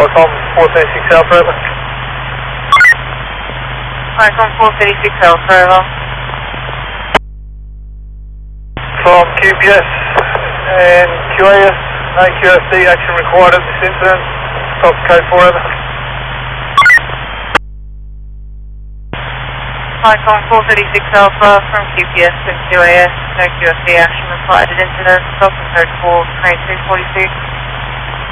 Icon 436 Alpha, over. Icon 436 Alpha, over. From QPS and QAS, no QFD action required at this incident. Stop code 4, over. Icon 436 Alpha from QPS and QAS, no QFD action required at incident. Stop code 4, train 246.